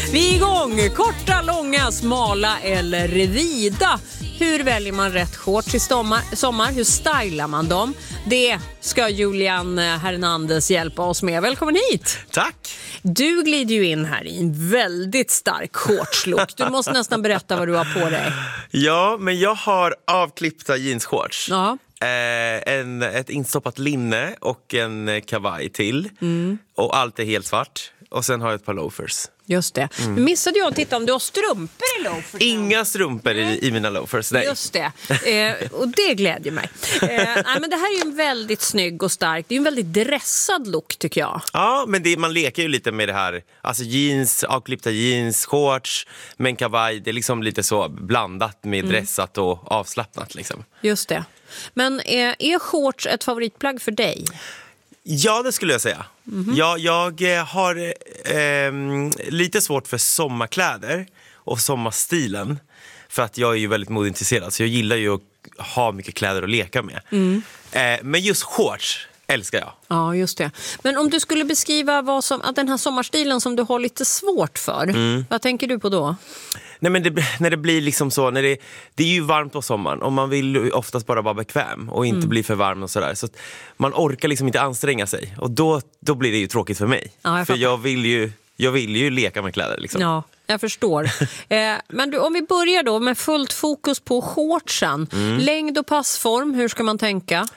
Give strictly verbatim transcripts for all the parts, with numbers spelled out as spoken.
Vi är igång! Korta, långa, smala eller vida. Hur väljer man rätt shorts i sommar? Hur stylar man dem? Det ska Julian Hernandez hjälpa oss med. Välkommen hit! Tack! Du glider ju in här i en väldigt stark shortslook. Du måste nästan berätta vad du har på dig. Ja, men jag har avklippta jeansshorts. Ja. Eh, en, ett instoppat linne och en kavaj till. Mm. Och allt är helt svart. Och sen har jag ett par loafers. Just det. Mm. Nu missade jag att titta om du har strumpor i loafers. Inga strumpor i, i mina loafers, nej. Just det. Eh, och det glädjer mig. Eh, nej, men det här är ju en väldigt snygg och stark. Det är en väldigt dressad look, tycker jag. Ja, men det, man leker ju lite med det här. Alltså jeans, avklippta jeans, shorts, men kavaj. Det är liksom lite så blandat med mm. dressat och avslappnat liksom. Just det. Men är, är shorts ett favoritplagg för dig? Ja, det skulle jag säga. Mm-hmm. jag, jag har eh, lite svårt för sommarkläder och sommarstilen. För att jag är ju väldigt modeintresserad. Så jag gillar ju att ha mycket kläder att leka med. Mm. Eh, men just shorts älskar jag. Ja, just det. Men om du skulle beskriva vad som, att den här sommarstilen som du har lite svårt för. Mm. Vad tänker du på då? Nej, men det, när det blir liksom så, när det, det är ju varmt på sommaren och man vill ju oftast bara vara bekväm och inte mm. bli för varm och sådär. Så att man orkar liksom inte anstränga sig och då, då blir det ju tråkigt för mig. Ja, jag för jag vill, ju, jag vill ju leka med kläder liksom. Ja, jag förstår. eh, men du, om vi börjar då med fullt fokus på shortsen. Mm. Längd och passform, hur ska man tänka?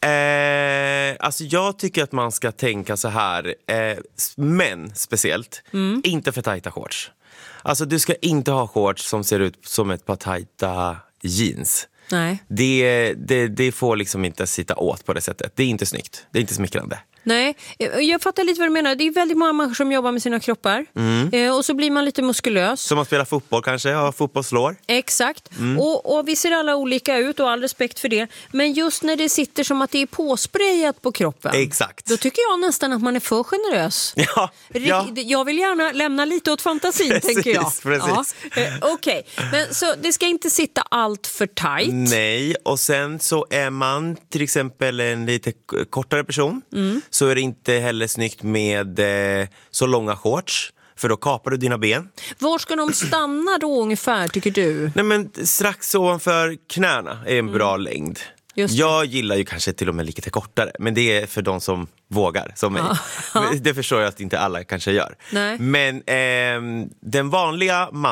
Eh, alltså jag tycker att man ska tänka så här, eh, män speciellt, mm. inte för tajta shorts. Alltså du ska inte ha shorts som ser ut som ett par tajta jeans. Nej. Det, det, det får liksom inte sitta åt på det sättet. Det är inte snyggt, det är inte smickrande. Nej, jag fattar lite vad du menar. Det är väldigt många människor som jobbar med sina kroppar. Mm. Eh, och så blir man lite muskulös. Som man spelar fotboll kanske, ja, fotbollsslår. Exakt. Mm. Och, och vi ser alla olika ut och all respekt för det. Men just när det sitter som att det är påsprayat på kroppen. Exakt. Då tycker jag nästan att man är för generös. Ja, ja. Jag vill gärna lämna lite åt fantasin, precis, tänker jag. Precis. Ja. Eh, Okej, okay. Men så det ska inte sitta allt för tajt. Nej, och sen så är man till exempel en lite kortare person. Mm. Så är det inte heller snyggt med eh, så långa shorts. För då kapar du dina ben. Var ska de stanna då ungefär, tycker du? Nej, men strax ovanför knäna är en bra mm. längd. Jag gillar ju kanske till och med lite kortare. Men det är för de som vågar, som mig. Ja. Det förstår jag att inte alla kanske gör. Nej. Men eh, den vanliga man